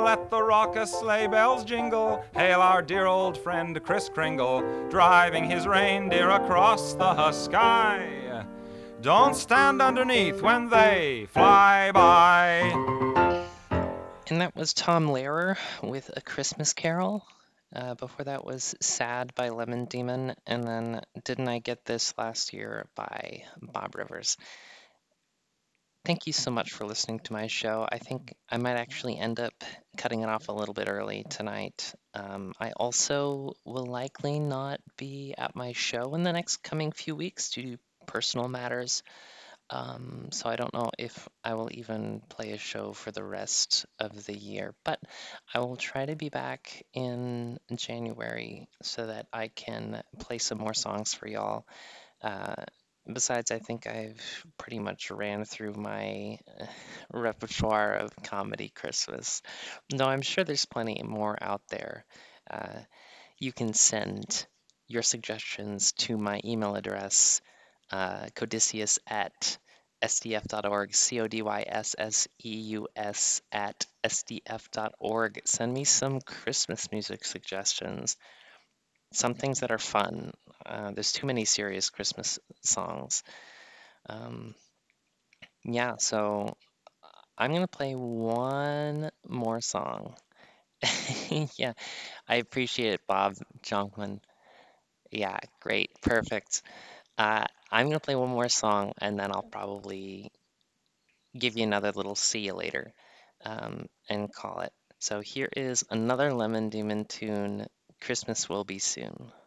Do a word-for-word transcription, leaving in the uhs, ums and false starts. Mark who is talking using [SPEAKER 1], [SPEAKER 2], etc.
[SPEAKER 1] let the raucous sleigh bells jingle, hail our dear old friend Kris Kringle, driving his reindeer across the sky. Don't stand underneath when they fly by.
[SPEAKER 2] And that was Tom Lehrer with A Christmas Carol. Uh, before that was Sad by Lemon Demon, and then Didn't I Get This Last Year by Bob Rivers. Thank you so much for listening to my show. I think I might actually end up cutting it off a little bit early tonight. Um, I also will likely not be at my show in the next coming few weeks due to personal matters. Um, so I don't know if I will even play a show for the rest of the year, but I will try to be back in January so that I can play some more songs for y'all. Uh, besides, I think I've pretty much ran through my uh, repertoire of comedy Christmas. No, I'm sure there's plenty more out there. Uh, you can send your suggestions to my email address, uh, codysseus at sdf.org, C O D Y S S E U S at sdf.org. Send me some Christmas music suggestions, some things that are fun. Uh, there's too many serious Christmas songs. Um, yeah, so I'm going to play one more song. Yeah, I appreciate it, Bob Jonkman. Yeah, great, perfect. Uh, I'm gonna play one more song and then I'll probably give you another little see you later um, and call it. So here is another Lemon Demon tune, Christmas Will Be Soon.